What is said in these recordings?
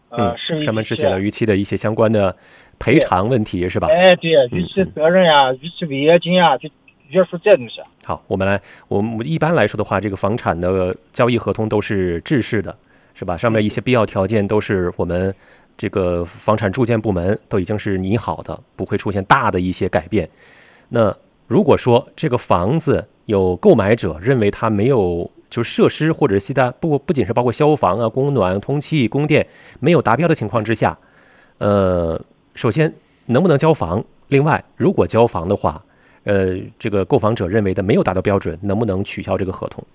上面是一只写了逾期的一些相关的赔对， 偿问题，是吧？ 哎，对，逾期责任呀、逾期违约金呀，就约束这东西。 好，我们一般来说的话，这个房产的交易合同都是制式的，是吧？上面一些必要条件都是我们这个房产住建部门都已经是拟好的，不会出现大的一些改变。那如果说这个房子有购买者认为它没有就是设施或者其他不仅是包括消防啊、供暖、通气、供电没有达标的情况之下，首先能不能交房？另外，如果交房的话，这个购房者认为的没有达到标准，能不能取消这个合同？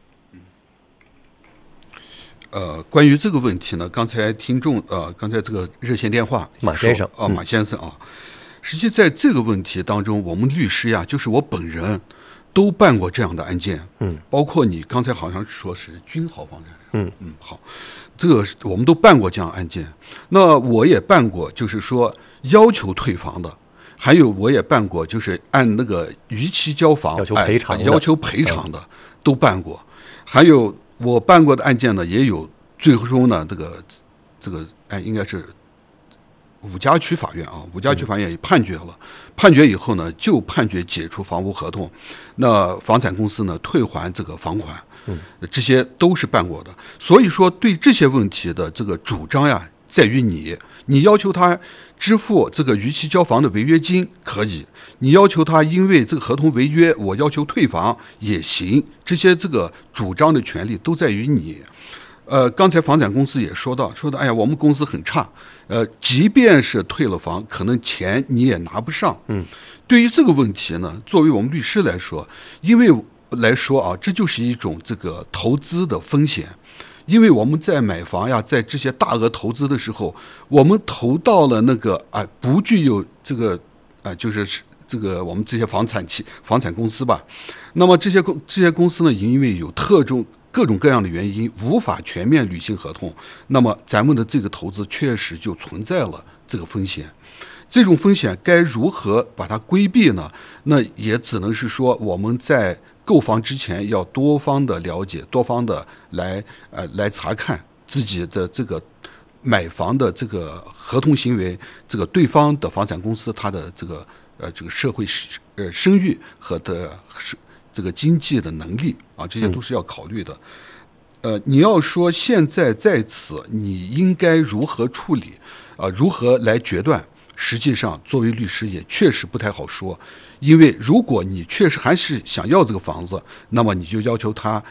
关于这个问题呢，刚才这个热线电话马先生马先生啊，实际在这个问题当中，我们律师呀，就是我本人都办过这样的案件，包括你刚才好像说是君豪房产，好，这个我们都办过这样的案件。那我也办过，就是说要求退房的，还有我也办过，就是按那个逾期交房要求赔偿的， 要求赔偿的都办过。还有我办过的案件呢，也有最终呢，这个应该是五家区法院啊，五家区法院也判决了，判决以后呢，就判决解除房屋合同，那房产公司呢退还这个房款，这些都是办过的。所以说，对这些问题的这个主张呀，在于你要求他支付这个逾期交房的违约金可以，你要求他因为这个合同违约，我要求退房也行，这些这个主张的权利都在于你。刚才房产公司也说的，哎呀，我们公司很差，即便是退了房，可能钱你也拿不上。对于这个问题呢，作为我们律师来说，因为来说啊，这就是一种这个投资的风险。因为我们在买房呀，在这些大额投资的时候，我们投到了那个不具有这个就是这个我们这些房产公司吧。那么这些公司呢，因为有各种各样的原因，无法全面履行合同，那么咱们的这个投资确实就存在了这个风险。这种风险该如何把它规避呢？那也只能是说我们在购房之前要多方的了解，多方的来查看自己的这个买房的这个合同行为，这个对方的房产公司它的这个社会声誉和的这个经济的能力啊，这些都是要考虑的。你要说现在此你应该如何处理如何来决断？实际上，作为律师也确实不太好说，因为如果你确实还是想要这个房子，那么你就要求他